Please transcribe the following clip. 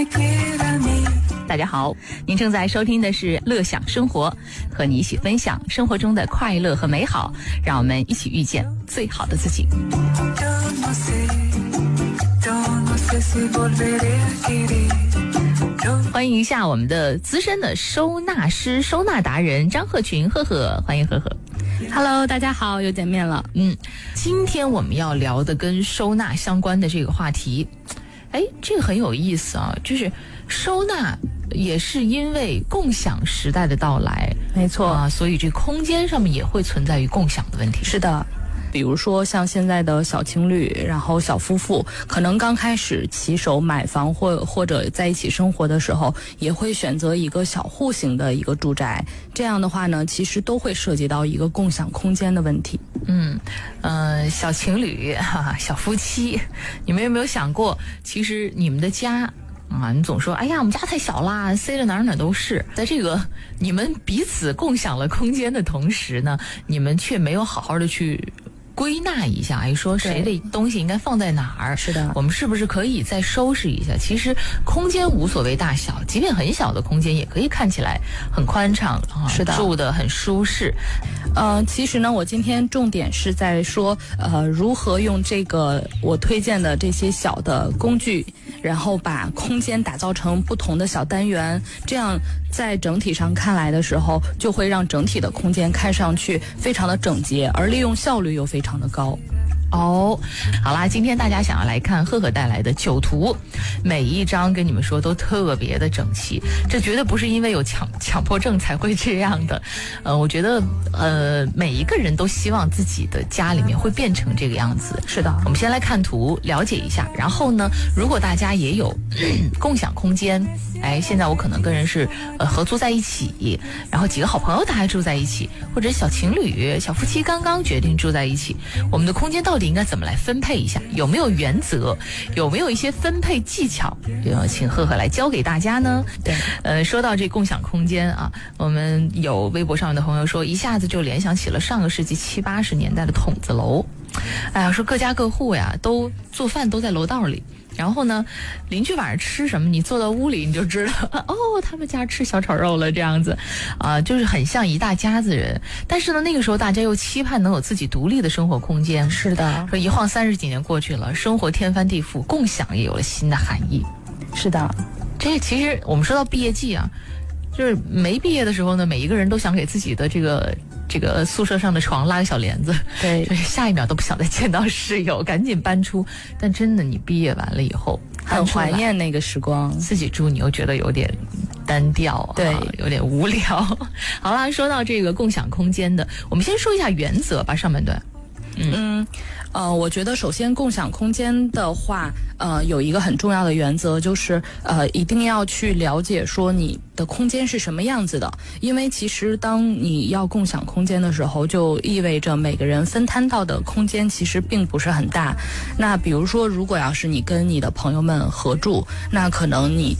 大家好，您正在收听的是乐享生活，和你一起分享生活中的快乐和美好，让我们一起遇见最好的自己。欢迎一下我们的资深的收纳师、收纳达人张鹤群，鹤鹤，欢迎鹤鹤。 Hello， 大家好，又见面了。 今天我们要聊的跟收纳相关的这个话题，这个很有意思啊，就是收纳也是因为共享时代的到来， 没错所以这空间上面也会存在于共享的问题。 是的，比如说像现在的小情侣，然后小夫妇，可能刚开始起手买房或者在一起生活的时候，也会选择一个小户型的一个住宅。这样的话呢，其实都会涉及到一个共享空间的问题。 小情侣、小夫妻，你们有没有想过，其实你们的家你总说，哎呀，我们家太小啦，塞了哪儿都是。在这个你们彼此共享了空间的同时呢，你们却没有好好的去归纳一下，说谁的东西应该放在哪儿？是的，我们是不是可以再收拾一下？其实空间无所谓大小，即便很小的空间也可以看起来很宽敞是的， 住得很舒适。 其实呢，我今天重点是在说，如何用这个我推荐的这些小的工具，然后把空间打造成不同的小单元，这样在整体上看来的时候，就会让整体的空间看上去非常的整洁，而利用效率又非常的高。 好啦，今天大家想要来看赫赫带来的9图，每一张跟你们说都特别的整齐，这绝对不是因为有强迫症才会这样的。我觉得每一个人都希望自己的家里面会变成这个样子。 是的， 我们先来看图了解一下，然后呢，如果大家也有共享空间，现在我可能跟人是合租在一起，然后几个好朋友大家住在一起，或者小情侣、小夫妻刚刚决定住在一起，我们的空间到底应该怎么来分配一下？有没有原则？有没有一些分配技巧？请赫赫来教给大家呢？ 对， 说到这共享空间啊，我们有微博上面的朋友说，一下子就联想起了上个世纪70、80年代的筒子楼。说各家各户呀，都做饭都在楼道里。然后呢，邻居晚上吃什么，你坐到屋里你就知道，他们家吃小炒肉了，这样子，就是很像一大家子人。但是呢，那个时候大家又期盼能有自己独立的生活空间。 是的， 说一晃30几年过去了，生活天翻地覆，共享也有了新的含义。 是的， 这其实我们说到毕业季啊，就是没毕业的时候呢，每一个人都想给自己的这个宿舍上的床拉个小帘子， 对， 就是下一秒都不想再见到室友，赶紧搬出。但真的，你毕业完了以后， 很怀念那个时光， 自己住你又觉得有点单调， 对， 有点无聊。好啦，说到这个共享空间的，我们先说一下原则吧，上半段。 我觉得首先共享空间的话，有一个很重要的原则，就是一定要去了解说你的空间是什么样子的，因为其实当你要共享空间的时候，就意味着每个人分摊到的空间其实并不是很大。那比如说，如果要是你跟你的朋友们合住，那可能你